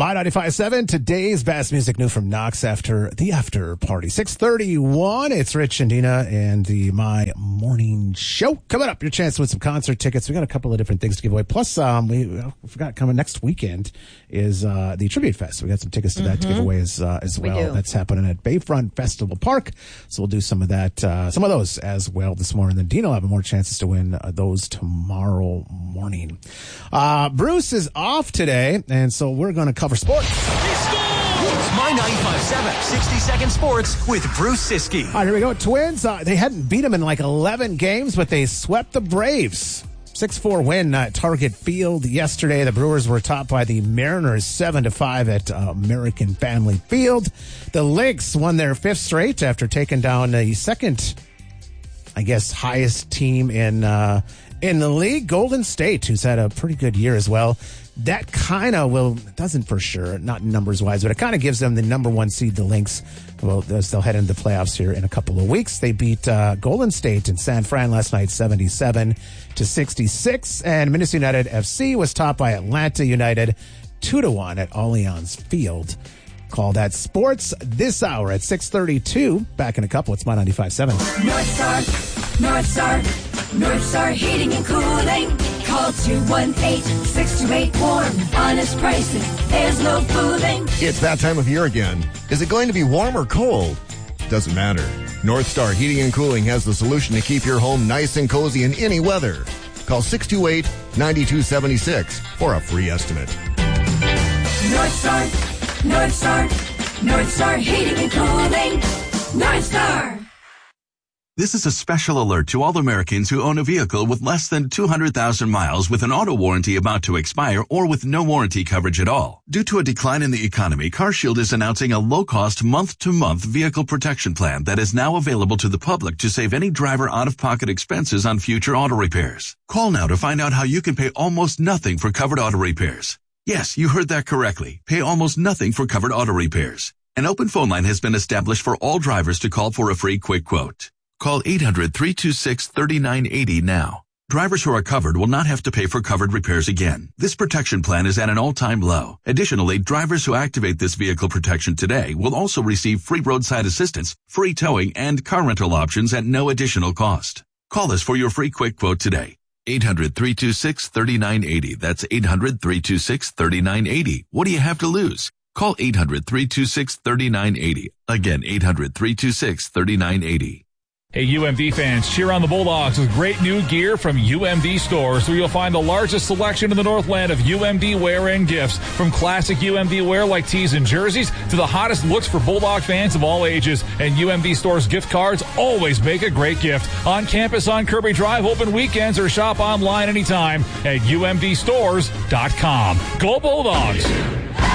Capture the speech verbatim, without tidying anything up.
My ninety-five point seven, today's best music new from Knox after the after party. six thirty-one, it's Rich and Dina and the My Morning Show. Coming up, your chance to win some concert tickets. We got a couple of different things to give away. Plus, um, we, we forgot coming next weekend is uh, the Tribute Fest. We got some tickets to that mm-hmm. to give away as, uh, as well. We That's happening at Bayfront Festival Park. So we'll do some of that, uh, some of those as well this morning. Then Dina will have more chances to win uh, those tomorrow morning. Uh, Bruce is off today, and so we're going to cover sports. It's My ninety-five point seven, sixty second Sports with Bruce Siskey. All right, here we go. Twins, uh, they hadn't beat them in like eleven games, but they swept the Braves. six four win at Target Field yesterday. The Brewers were topped by the Mariners seven to five at uh, American Family Field. The Lynx won their fifth straight after taking down the second, I guess, highest team in uh, in the league, Golden State, who's had a pretty good year as well. That kind of will, doesn't for sure, not numbers wise, but it kind of gives them the number one seed, the Lynx. Well, they'll head into the playoffs here in a couple of weeks. They beat uh, Golden State in San Fran last night, seventy-seven to sixty-six. And Minnesota United F C was topped by Atlanta United two to one at Allianz Field. Call that sports this hour at six thirty-two. Back in a couple. It's My ninety-five point seven. North Star, North Star, North Star Heating and Cooling. Call two one eight, six two eight, warm. Honest prices. There's no fooling. It's that time of year again. Is it going to be warm or cold? Doesn't matter. North Star Heating and Cooling has the solution to keep your home nice and cozy in any weather. Call six two eight, nine two seven six for a free estimate. North Star, North Star, North Star Heating and Cooling. North Star. This is a special alert to all Americans who own a vehicle with less than two hundred thousand miles with an auto warranty about to expire or with no warranty coverage at all. Due to a decline in the economy, CarShield is announcing a low-cost month-to-month vehicle protection plan that is now available to the public to save any driver out-of-pocket expenses on future auto repairs. Call now to find out how you can pay almost nothing for covered auto repairs. Yes, you heard that correctly. Pay almost nothing for covered auto repairs. An open phone line has been established for all drivers to call for a free quick quote. Call eight hundred, three two six, three nine eight zero now. Drivers who are covered will not have to pay for covered repairs again. This protection plan is at an all-time low. Additionally, drivers who activate this vehicle protection today will also receive free roadside assistance, free towing, and car rental options at no additional cost. Call us for your free quick quote today. eight hundred, three two six, three nine eight zero. That's eight hundred, three two six, three nine eight zero. What do you have to lose? Call eight hundred, three two six, three nine eight zero. Again, eight hundred, three two six, three nine eight zero. Hey, U M D fans, cheer on the Bulldogs with great new gear from U M D stores, where you'll find the largest selection in the Northland of U M D wear and gifts. From classic U M D wear like tees and jerseys to the hottest looks for Bulldog fans of all ages. And U M D stores gift cards always make a great gift. On campus on Kirby Drive, open weekends, or shop online anytime at U M D stores dot com. Go Bulldogs!